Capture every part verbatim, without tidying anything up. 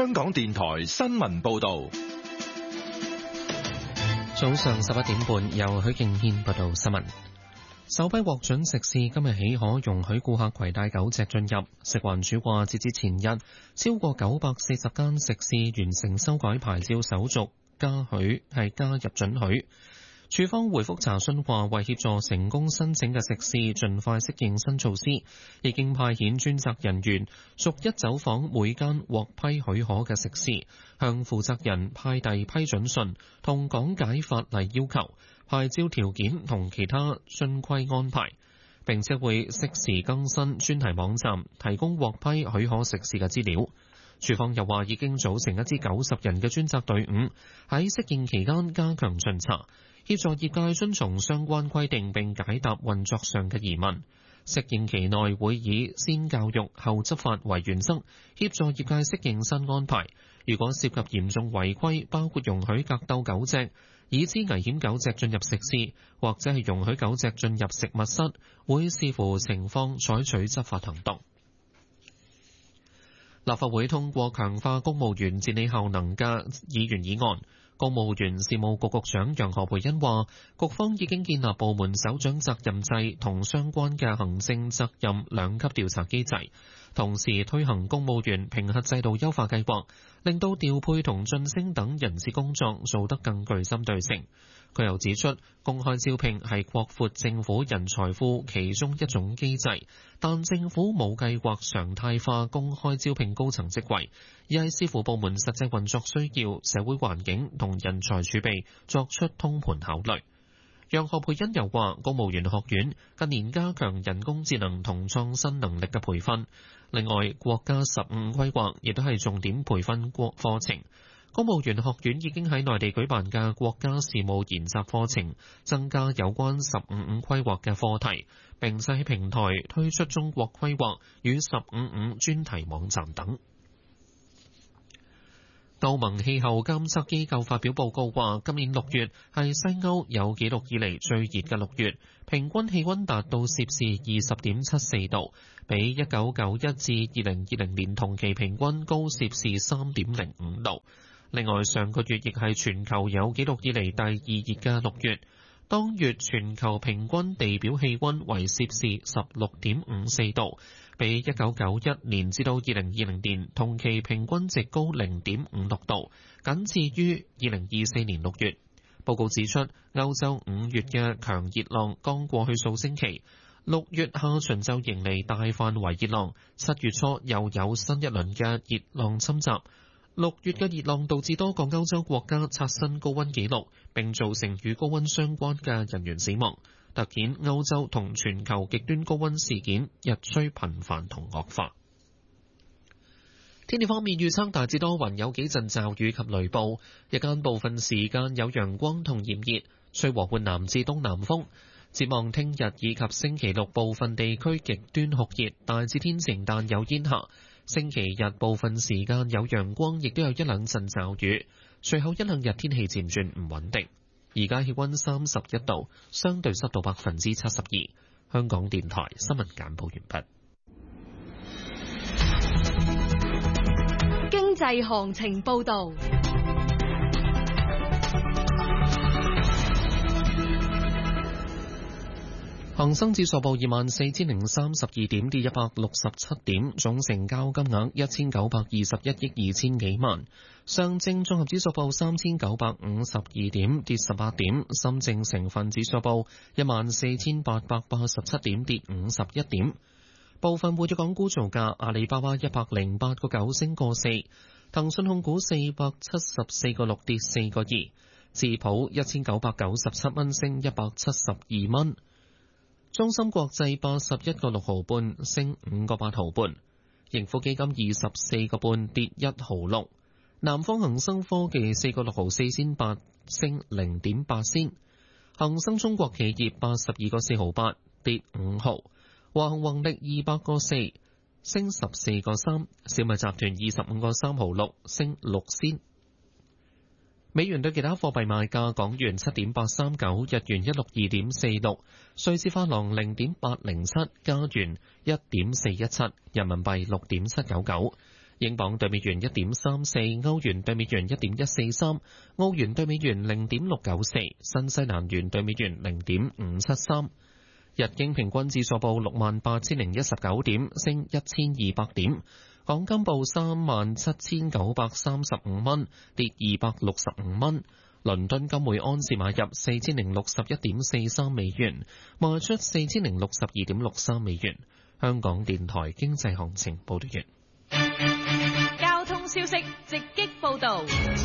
香港電台新聞報道。 早上十一點半，由許敬軒報道新聞。首批獲准食肆今日起可容許顧客攜帶狗隻進入。食環署話，截至前日，超過九百四十間食肆完成修改牌照手續，加許係加入准許。署方回覆查詢話，為協助成功申請嘅食肆盡快適應新措施，已經派遣專責人員逐一走訪每間獲批許可嘅食肆，向負責人派遞批准信同講解法例要求、牌照條件同其他遵規安排，並且會適時更新專題網站，提供獲批許可食肆嘅資料。署方又話，已經組成一支九十人嘅專責隊伍，喺適應期間加強巡查，協助業界遵從相關規定並解答運作上嘅疑問。適應期內會以先教育後執法為原則，協助業界適應新安排。如果涉及嚴重違規，包括容許格鬥狗隻、已知危險狗隻進入食肆，或者係容許狗隻進入食物室，會視乎情況採取執法行動。立法會通過強化公務員治理效能嘅議員議案。公務員事務局局長楊何蓓茵話，局方已經建立部門首長責任制同相關嘅行政責任兩級調查機制，同時推行公務員評核制度優化計劃，令到調配同晉升等人事工作做得更具針對性。佢又指出，公開招聘係擴闊政府人才庫其中一種機制，但政府冇計劃常態化公開招聘高層職位，而係視乎部門實際運作需要、社會環境同人才儲備作出通盤考慮。楊何蓓茵又話，公務員學院近年加強人工智能同創新能力嘅培訓，另外國家十五規劃亦都係重點培訓國課程。公務員學院已經喺內地舉辦嘅國家事務研習課程，增加有關十五五規劃嘅課題，並且喺平台推出中國規劃與十五五專題網站等。歐盟氣候監測機構發表報告話，今年六月係西歐有紀錄以嚟最熱嘅六月，平均氣溫達到攝氏二十點七四度，比一九九一至二零二零年同期平均高攝氏三點零五度。另外，上個月亦係全球有紀錄以嚟第二熱嘅六月，當月全球平均地表氣溫為攝氏十六點五四度，比一九九一年至到二零二零年同期平均值高零點五六度，僅次於二零二四年六月。報告指出，歐洲五月嘅強熱浪剛過去數星期，六月下旬就迎嚟大範圍熱浪，七月初又有新一輪嘅熱浪侵襲。六月嘅熱浪導致多個歐洲國家刷新高溫紀錄，並造成與高溫相關嘅人員死亡，突顯歐洲同全球極端高溫事件日趨頻繁同惡化。天氣方面預測大致多雲，有幾陣驟雨及雷暴，日間部分時間有陽光同炎熱，吹和緩南至東南風。展望聽日以及星期六部分地區極端酷熱，大致天晴但有煙霞。星期日部分時間有陽光，亦都有一兩陣驟雨。隨後一兩日天氣漸轉唔穩定。而家氣溫三十一度，相對濕度百分之七十二。香港電台新聞簡報完畢。經濟行情報道。 恒生指數報二萬四千零三十二點，跌一百六十七點，總成交金額一千九百二十一億二千幾萬。上證綜合指數報三千九百五十二點，跌十八點。深證成分指數報一萬四千八百八十七點，跌五十一點。部分活躍港股造價：阿里巴巴一百零八個九升個四，騰訊控股四百七十四個六跌四個二，智普一千九百九十七蚊升一百七十二蚊。中芯國際八十一個六毫半升五個八毫半，盈富基金二十四個半跌一毫六，南方恒生科技四個六毫四仙八升零點八仙，恒生中國企業八十二個四毫八跌五毫，華虹宏力二百個四升十四個三，小米集團二十五個三毫六升六仙。美元對其他貨幣賣價：港元七點八三九，日元一六二點四六，瑞士法郎零點八零七，加元一點四一七，人民幣六點七九九， 英鎊對美元一點三四，歐元對美元一點一四三，澳元對美元零點六九四，新西蘭元對美元零點五七三。日經平均指數報六萬八千零一十九點，升一千二百點。港金報三萬七千九百三十五蚊，跌二百六十五蚊。倫敦金每安士買入四千零六十一點四三美元，賣出四千零六十二點六三美元。香港電台經濟行情報道完。 交通消息直擊報道。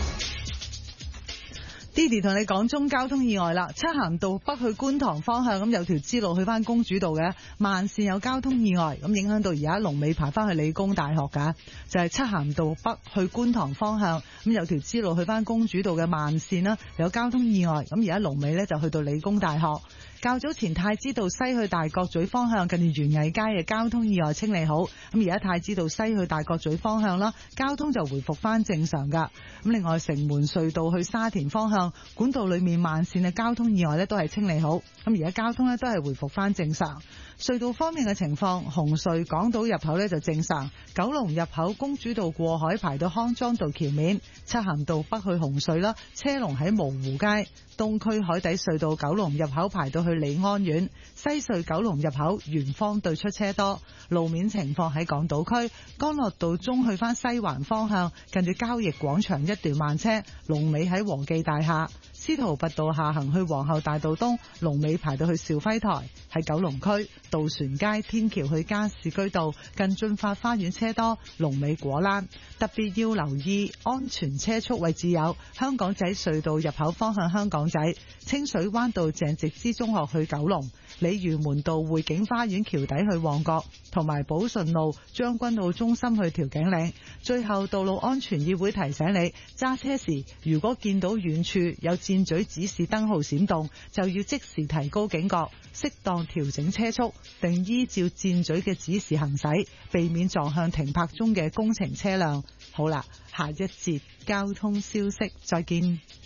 Didi 同你講中交通意外啦，漆咸道北去觀塘方向咁有條支路去翻公主道嘅慢線有交通意外，咁影響到而家龍尾排翻去理工大學噶，就係漆咸道北去觀塘方向咁有條支路去翻公主道嘅慢線啦，有交通意外，咁而家龍尾呢就去到理工大學。較早前太子道西去大角咀方向近住園藝街嘅交通意外清理好，咁而家太子道西去大角咀方向啦，交通就回復翻正常噶。咁另外城門隧道去沙田方向管道裏面慢線嘅交通意外咧都係清理好，咁而家交通咧都係回復翻正常。隧道方面嘅情況，紅隧港島入口咧就正常，九龍入口公主道過海排到康莊道橋面，漆咸道北去紅隧啦，車龍喺蕪湖街。東區海底隧道九龍入口排到去利安苑，西隧九龍入口圓方對出車多。路面情況喺港島區，干諾道中去返西環方向，近住交易廣場一段慢車，龍尾喺和記大廈。司徒拔道下行去皇后大道東，龍尾排到去兆輝台。喺九龍區渡船街天橋去加士居道，近駿發花園車多，龍尾果欄。特別要留意安全車速位置有香港仔隧道入口方向香港仔、清水灣道鄭植之中學去九龍、鯉魚門道匯景花園橋底去旺角，同埋寶順路將軍澳中心去調景嶺。最後，道路安全議會提醒你，揸車時如果見到遠處有箭嘴指示燈號閃動，就要即時提高警覺，適當調整車速，並依照箭嘴嘅指示行駛，避免撞向停泊中嘅工程車輛。好啦，下一節交通消息，再見。